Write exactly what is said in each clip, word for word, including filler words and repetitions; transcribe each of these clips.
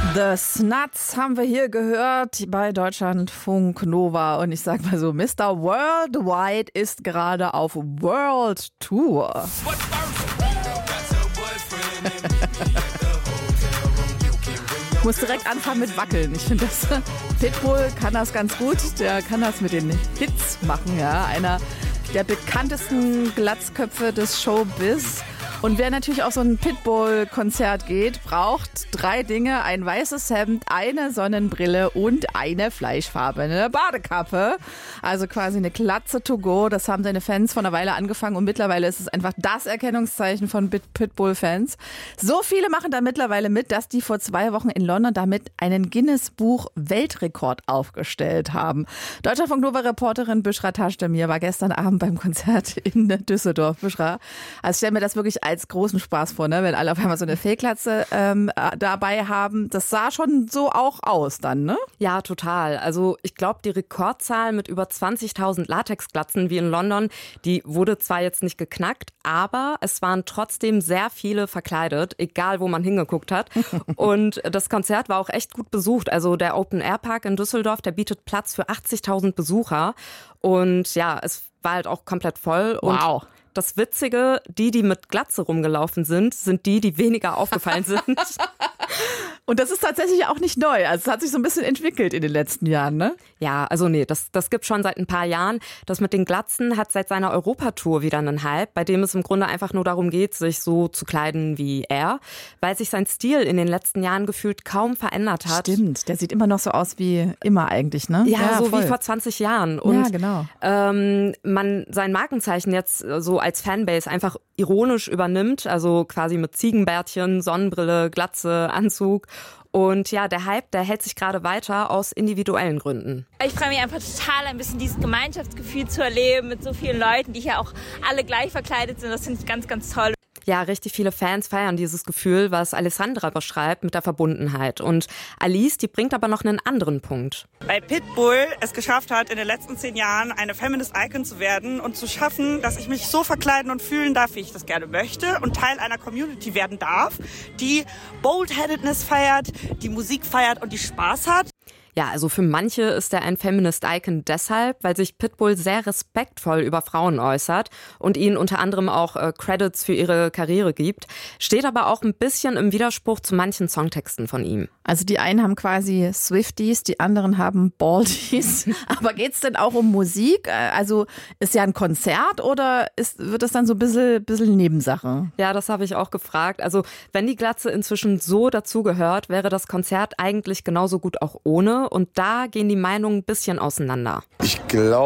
The Snuts haben wir hier gehört bei Deutschlandfunk Nova. Und ich sag mal so, Mister Worldwide ist gerade auf World Tour. Ich muss direkt anfangen mit Wackeln. Ich finde, das Pitbull kann das ganz gut. Der kann das mit den Hits machen. Ja, einer der bekanntesten Glatzköpfe des Showbiz. Und wer natürlich auf so ein Pitbull-Konzert geht, braucht drei Dinge. Ein weißes Hemd, eine Sonnenbrille und eine fleischfarbene Badekappe. Also quasi eine Glatze to go. Das haben seine Fans vor einer Weile angefangen und mittlerweile ist es einfach das Erkennungszeichen von Pitbull-Fans. So viele machen da mittlerweile mit, dass die vor zwei Wochen in London damit einen Guinness-Buch-Weltrekord aufgestellt haben. Deutschlandfunk-Nova-Reporterin Büschra Taschdemir war gestern Abend beim Konzert in Düsseldorf. Büschra, also ich stelle mir das wirklich als großen Spaß vor, ne? Wenn alle auf einmal so eine Fellklatze ähm, dabei haben. Das sah schon so auch aus dann, ne? Ja, total. Also ich glaube, die Rekordzahl mit über zwanzigtausend Latexglatzen wie in London, die wurde zwar jetzt nicht geknackt, aber es waren trotzdem sehr viele verkleidet, egal wo man hingeguckt hat. Und das Konzert war auch echt gut besucht. Also der Open-Air-Park in Düsseldorf, der bietet Platz für achtzigtausend Besucher. Und ja, es war halt auch komplett voll. Wow. Und das Witzige, die, die mit Glatze rumgelaufen sind, sind die, die weniger aufgefallen sind. Und das ist tatsächlich auch nicht neu. Also es hat sich so ein bisschen entwickelt in den letzten Jahren, ne? Ja, also nee, das, das gibt schon seit ein paar Jahren. Das mit den Glatzen hat seit seiner Europatour wieder einen Hype, bei dem es im Grunde einfach nur darum geht, sich so zu kleiden wie er, weil sich sein Stil in den letzten Jahren gefühlt kaum verändert hat. Stimmt, der sieht immer noch so aus wie immer eigentlich, ne? Ja, ja so voll. wie vor zwanzig Jahren. Und ja, genau. ähm, man sein Markenzeichen jetzt so als Fanbase einfach ironisch übernimmt, also quasi mit Ziegenbärtchen, Sonnenbrille, Glatze, Anzug. Und ja, der Hype, der hält sich gerade weiter aus individuellen Gründen. Ich freue mich einfach total, ein bisschen dieses Gemeinschaftsgefühl zu erleben mit so vielen Leuten, die hier auch alle gleich verkleidet sind. Das finde ich ganz, ganz toll. Ja, richtig viele Fans feiern dieses Gefühl, was Alessandra beschreibt, mit der Verbundenheit. Und Alice, die bringt aber noch einen anderen Punkt. Weil Pitbull es geschafft hat, in den letzten zehn Jahren eine Feminist Icon zu werden und zu schaffen, dass ich mich so verkleiden und fühlen darf, wie ich das gerne möchte und Teil einer Community werden darf, die Boldheadedness feiert, die Musik feiert und die Spaß hat. Ja, also für manche ist er ein Feminist-Icon deshalb, weil sich Pitbull sehr respektvoll über Frauen äußert und ihnen unter anderem auch äh, Credits für ihre Karriere gibt. Steht aber auch ein bisschen im Widerspruch zu manchen Songtexten von ihm. Also die einen haben quasi Swifties, die anderen haben Baldies. Aber geht's denn auch um Musik? Also ist ja ein Konzert oder ist, wird das dann so ein bisschen, bisschen Nebensache? Ja, das habe ich auch gefragt. Also wenn die Glatze inzwischen so dazugehört, wäre das Konzert eigentlich genauso gut auch ohne. Und da gehen die Meinungen ein bisschen auseinander. Ich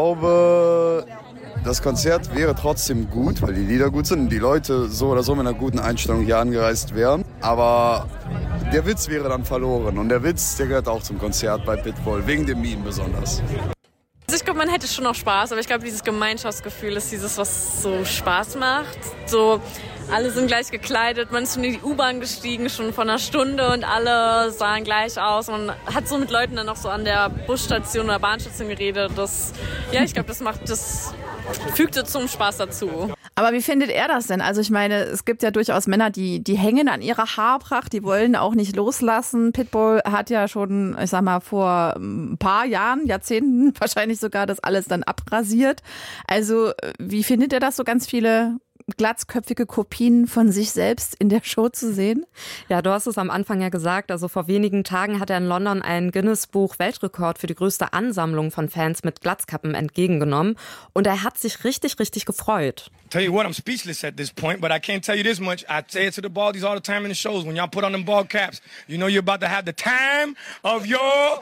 glaube, das Konzert wäre trotzdem gut, weil die Lieder gut sind und die Leute so oder so mit einer guten Einstellung hier angereist wären. Aber der Witz wäre dann verloren. Und der Witz, der gehört auch zum Konzert bei Pitbull, wegen dem Meme besonders. Also ich glaube, man hätte schon noch Spaß, aber ich glaube, dieses Gemeinschaftsgefühl ist dieses, was so Spaß macht. So, alle sind gleich gekleidet, man ist schon in die U-Bahn gestiegen, schon vor einer Stunde und alle sahen gleich aus. Man hat so mit Leuten dann noch so an der Busstation oder Bahnstation geredet. Das, ja, ich glaube, das macht, das fügte zum Spaß dazu. Aber wie findet er das denn? Also ich meine, es gibt ja durchaus Männer, die, die hängen an ihrer Haarpracht, die wollen auch nicht loslassen. Pitbull hat ja schon, ich sag mal, vor ein paar Jahren, Jahrzehnten wahrscheinlich sogar das alles dann abrasiert. Also wie findet er das, so ganz viele glatzköpfige Kopien von sich selbst in der Show zu sehen? Ja, du hast es am Anfang ja gesagt, also vor wenigen Tagen hat er in London einen Guinness-Buch-Weltrekord für die größte Ansammlung von Fans mit Glatzkappen entgegengenommen und er hat sich richtig, richtig gefreut. Tell you what, I'm speechless at this point, but I can't tell you this much. I say it to the baldies all the time in the shows. When y'all put on them bald caps, you know you're about to have the time of your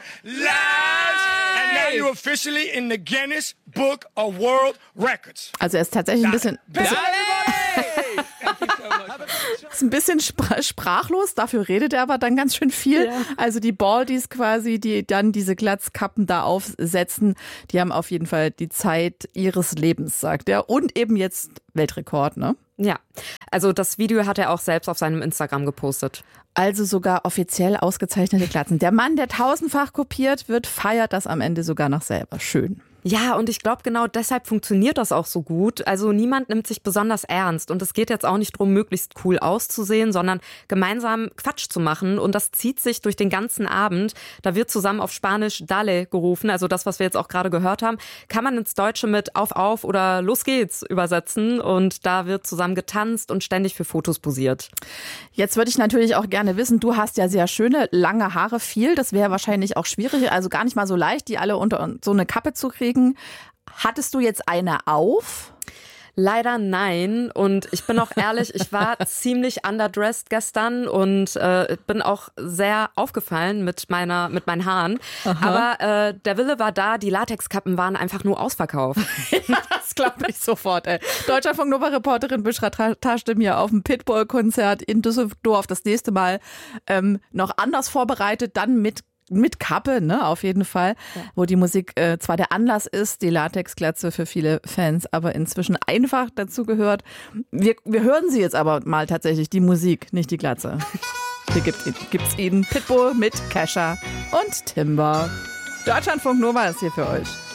lives. And now you're officially in the Guinness Book of World Records. Also er ist tatsächlich ein bisschen, bisschen ist ein bisschen spr- sprachlos, dafür redet er aber dann ganz schön viel. Ja. Also die Baldies quasi, die dann diese Glatzkappen da aufsetzen, die haben auf jeden Fall die Zeit ihres Lebens, sagt er. Und eben jetzt Weltrekord, ne? Ja, also das Video hat er auch selbst auf seinem Instagram gepostet. Also sogar offiziell ausgezeichnete Glatzen. Der Mann, der tausendfach kopiert wird, feiert das am Ende sogar noch selber. Schön. Ja, und ich glaube, genau deshalb funktioniert das auch so gut. Also niemand nimmt sich besonders ernst und es geht jetzt auch nicht darum, möglichst cool auszusehen, sondern gemeinsam Quatsch zu machen und das zieht sich durch den ganzen Abend. Da wird zusammen auf Spanisch Dale gerufen, also das, was wir jetzt auch gerade gehört haben, kann man ins Deutsche mit Auf, Auf oder Los geht's übersetzen und da wird zusammen getanzt und ständig für Fotos posiert. Jetzt würde ich natürlich auch gerne wissen, du hast ja sehr schöne, lange Haare, viel, das wäre wahrscheinlich auch schwierig, also gar nicht mal so leicht, die alle unter so eine Kappe zu kriegen. Hattest du jetzt eine auf? Leider nein und ich bin auch ehrlich, ich war ziemlich underdressed gestern und äh, bin auch sehr aufgefallen mit meiner mit meinen Haaren. Aha. Aber äh, der Wille war da, die Latexkappen waren einfach nur ausverkauft. Ja, das glaube ich sofort. Ey. Deutschlandfunk-Nova-Reporterin Bushra Taschdem hier auf dem Pitbull-Konzert in Düsseldorf. Das nächste Mal ähm, noch anders vorbereitet, dann mit Mit Kappe, ne, auf jeden Fall, ja. Wo die Musik äh, zwar der Anlass ist, die Latexglatze für viele Fans, aber inzwischen einfach dazu gehört. Wir, wir hören sie jetzt aber mal tatsächlich, die Musik, nicht die Glatze. Hier gibt es Ihnen Pitbull mit Kesha und Timber. Deutschlandfunk Nova ist hier für euch.